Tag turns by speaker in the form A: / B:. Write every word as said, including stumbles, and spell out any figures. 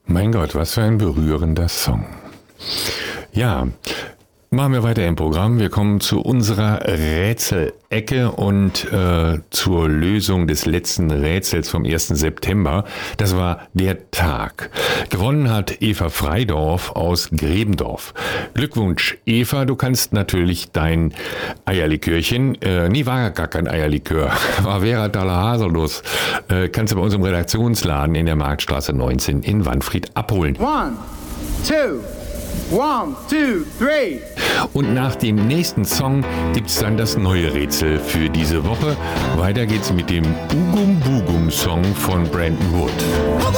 A: Mein Gott, was für ein berührender Song. Ja, machen wir weiter im Programm. Wir kommen zu unserer Rätselecke und äh, zur Lösung des letzten Rätsels vom ersten September. Das war der Tag. Gewonnen hat Eva Freidorf aus Grebendorf. Glückwunsch, Eva. Du kannst natürlich dein Eierlikörchen, äh, nie war gar kein Eierlikör, war Vera Thaler Haselnuss, äh, kannst du bei uns im Redaktionsladen in der Marktstraße neunzehn in Wanfried abholen.
B: One, two. One, two, three.
A: Und nach dem nächsten Song gibt's dann das neue Rätsel für diese Woche. Weiter geht's mit dem Ugum Bugum Song von Brandon Wood.